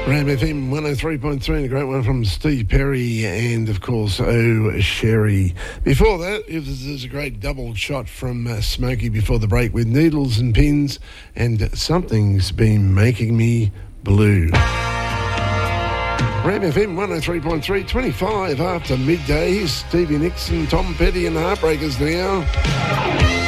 Ram FM 103.3, and a great one from Steve Perry and, of course, Oh Sherry. Before that, there's a great double shot from Smokey before the break with Needles and Pins and Something's Been Making Me Blue. Ram FM 103.3, 25 after midday. Stevie Nicks and Tom Petty and Heartbreakers now.